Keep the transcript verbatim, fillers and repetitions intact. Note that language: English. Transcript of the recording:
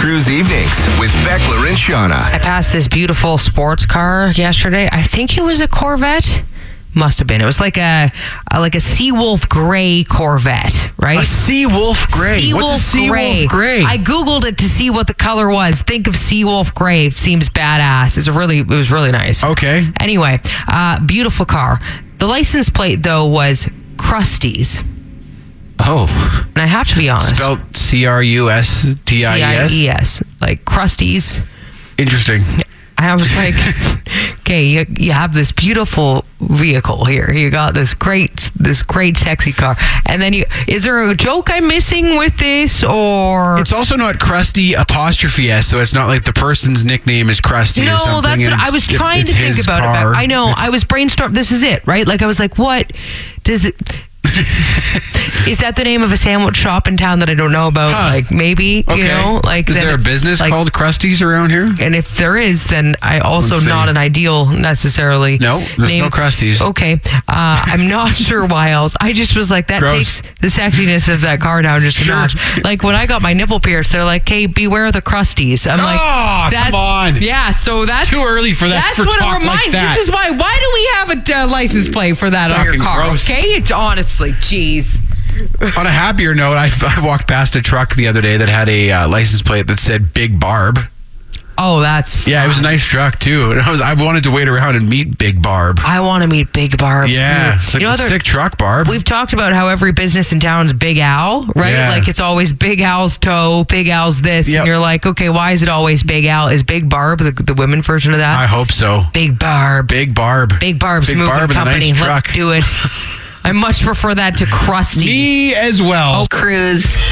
Cruise Evenings with Beckler and Shauna. I passed this beautiful sports car yesterday. I think it was a Corvette. Must have been. It was like a, a like a Seawolf Gray Corvette, right? A Seawolf Gray. Seawolf What's a Seawolf Gray. Gray? I googled it to see what the color was. Think of Seawolf Gray. Seems badass. It's a really. It was really nice. Okay. Anyway, uh, beautiful car. The license plate though was Krusty's. Oh. And I have to be honest. Spelled C R U S T I E S? T I E S. Like Krusty's. Interesting. I was like, okay, you, you have this beautiful vehicle here. You got this great, this great sexy car. And then you, is there a joke I'm missing with this or? It's also not Krusty apostrophe S, so it's not like the person's nickname is Krusty no, or something. that's what and I was it's- trying it's to think his about car. it. I know, It's- I was brainstorming. This is it, right? Like I was like, what does it? Is that the name of a sandwich shop in town that I don't know about? Huh. Like maybe, Okay. you know, like is then there a it's business like, called Krusty's around here? And if there is, then I also Let's see. not an ideal necessarily. No, there's name. no Krusty's. Okay, uh, I'm not sure why else. I just was like, that Gross. takes the sexiness of that car down just a Sure. notch. Like when I got my nipple pierced, they're like, "Hey, beware the Krusties." I'm like, Oh, that's, come on. Yeah, so that's Too early for that. That's for what talk it reminds. like that. This is why. Why do we have a uh, license plate for that on your Fucking car? gross. Okay, it's honestly, jeez. On a happier note, I, I walked past a truck the other day that had a uh, license plate that said Big Barb. Oh, that's fun. Yeah, it was a nice truck too. And I was I wanted to wait around and meet Big Barb. I want to meet Big Barb. Yeah, too. it's like You know, a they're- sick truck, Barb. We've talked about how every business in town's Big Al, right? Yeah. Like it's always Big Al's toe, Big Al's this. Yep. And you're like, okay, why is it always Big Al? Is Big Barb the, the women version of that? I hope so. Big Barb. Big Barb. Big Barb's Big moving Barb and a company. nice Let's truck. do it. I much prefer that to Krusty. Me as well. Oh, Cruise.